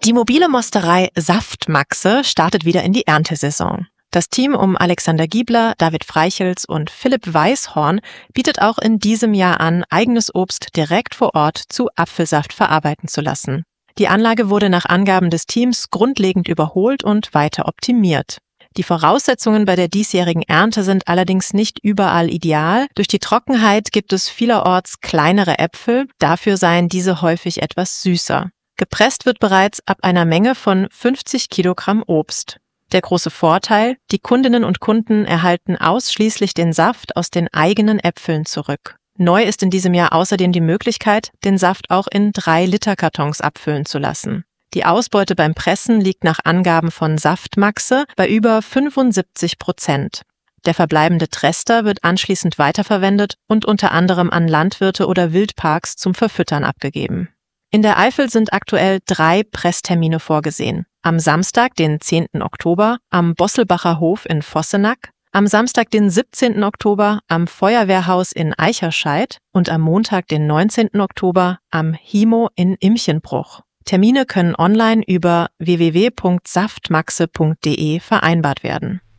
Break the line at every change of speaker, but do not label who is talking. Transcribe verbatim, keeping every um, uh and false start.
Die mobile Mosterei Saftmaxe startet wieder in die Erntesaison. Das Team um Alexander Giebler, David Freichels und Philipp Weißhorn bietet auch in diesem Jahr an, eigenes Obst direkt vor Ort zu Apfelsaft verarbeiten zu lassen. Die Anlage wurde nach Angaben des Teams grundlegend überholt und weiter optimiert. Die Voraussetzungen bei der diesjährigen Ernte sind allerdings nicht überall ideal. Durch die Trockenheit gibt es vielerorts kleinere Äpfel, dafür seien diese häufig etwas süßer. Gepresst wird bereits ab einer Menge von fünfzig Kilogramm Obst. Der große Vorteil: Die Kundinnen und Kunden erhalten ausschließlich den Saft aus den eigenen Äpfeln zurück. Neu ist in diesem Jahr außerdem die Möglichkeit, den Saft auch in drei Liter Kartons abfüllen zu lassen. Die Ausbeute beim Pressen liegt nach Angaben von Saftmaxe bei über fünfundsiebzig Prozent. Der verbleibende Trester wird anschließend weiterverwendet und unter anderem an Landwirte oder Wildparks zum Verfüttern abgegeben. In der Eifel sind aktuell drei Presstermine vorgesehen. Am Samstag, den zehnten Oktober, am Bosselbacher Hof in Vossenack, am Samstag, den siebzehnten Oktober, am Feuerwehrhaus in Eicherscheid und am Montag, den neunzehnten Oktober, am Himo in Imchenbruch. Termine können online über w w w punkt saftmaxe punkt de vereinbart werden.